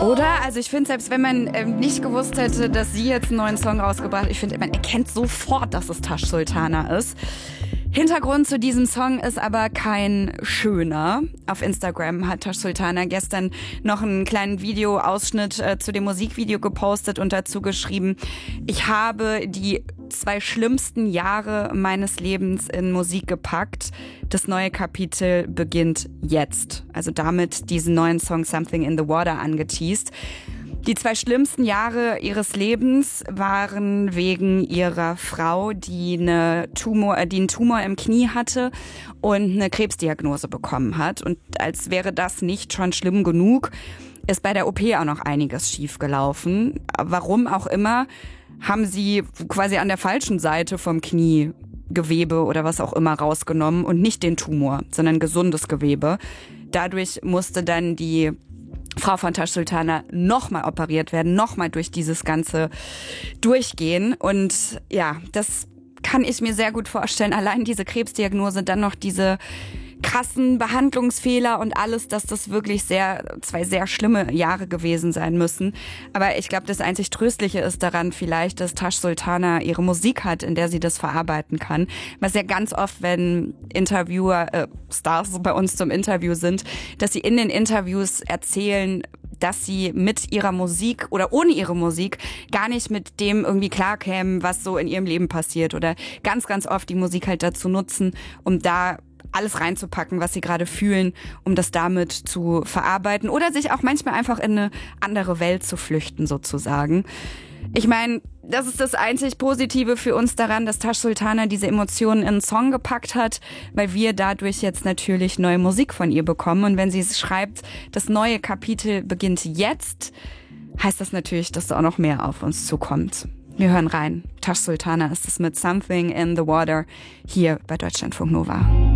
Oder? Also ich finde, selbst wenn man nicht gewusst hätte, dass sie jetzt einen neuen Song rausgebracht hat, ich finde, man erkennt sofort, dass es Tash Sultana ist. Hintergrund zu diesem Song ist aber kein schöner. Auf Instagram hat Tash Sultana gestern noch einen kleinen Videoausschnitt zu dem Musikvideo gepostet und dazu geschrieben: Ich habe die 2 schlimmsten Jahre meines Lebens in Musik gepackt. Das neue Kapitel beginnt jetzt. Also damit diesen neuen Song Something in the Water angeteast. Die 2 schlimmsten Jahre ihres Lebens waren wegen ihrer Frau, die einen Tumor im Knie hatte und eine Krebsdiagnose bekommen hat. Und als wäre das nicht schon schlimm genug, ist bei der OP auch noch einiges schiefgelaufen. Warum auch immer, haben sie quasi an der falschen Seite vom Kniegewebe oder was auch immer rausgenommen und nicht den Tumor, sondern gesundes Gewebe. Dadurch musste dann die Frau von Tash Sultana nochmal operiert werden, nochmal durch dieses Ganze durchgehen. Und ja, das kann ich mir sehr gut vorstellen. Allein diese Krebsdiagnose, dann noch diese krassen Behandlungsfehler und alles, dass das wirklich 2 sehr schlimme Jahre gewesen sein müssen. Aber ich glaube, das einzig Tröstliche ist daran vielleicht, dass Tash Sultana ihre Musik hat, in der sie das verarbeiten kann. Was ja ganz oft, wenn Interviewer, Stars bei uns zum Interview sind, dass sie in den Interviews erzählen, dass sie mit ihrer Musik oder ohne ihre Musik gar nicht mit dem irgendwie klarkämen, was so in ihrem Leben passiert, oder ganz, ganz oft die Musik halt dazu nutzen, um da alles reinzupacken, was sie gerade fühlen, um das damit zu verarbeiten oder sich auch manchmal einfach in eine andere Welt zu flüchten sozusagen. Ich meine, das ist das einzig Positive für uns daran, dass Tash Sultana diese Emotionen in einen Song gepackt hat, weil wir dadurch jetzt natürlich neue Musik von ihr bekommen. Und wenn sie es schreibt, das neue Kapitel beginnt jetzt, heißt das natürlich, dass da auch noch mehr auf uns zukommt. Wir hören rein. Tash Sultana ist es mit Something in the Water hier bei Deutschlandfunk Nova.